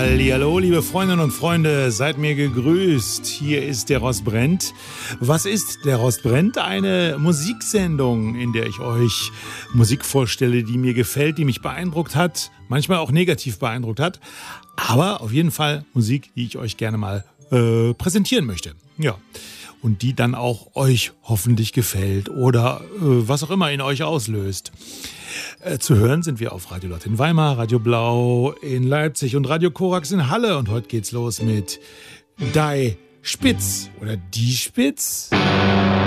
Hallihallo, liebe Freundinnen und Freunde, seid mir gegrüßt. Hier ist der Rost brennt. Was ist der Rost brennt? Eine Musiksendung, in der ich euch Musik vorstelle, die mir gefällt, die mich beeindruckt hat, manchmal auch negativ beeindruckt hat, aber auf jeden Fall Musik, die ich euch gerne mal präsentieren möchte. Ja. Und die dann auch euch hoffentlich gefällt oder was auch immer in euch auslöst. Zu hören sind wir auf Radio Lott in Weimar, Radio Blau in Leipzig und Radio Korax in Halle. Und heute geht's los mit Die Spitz oder Die Spitz.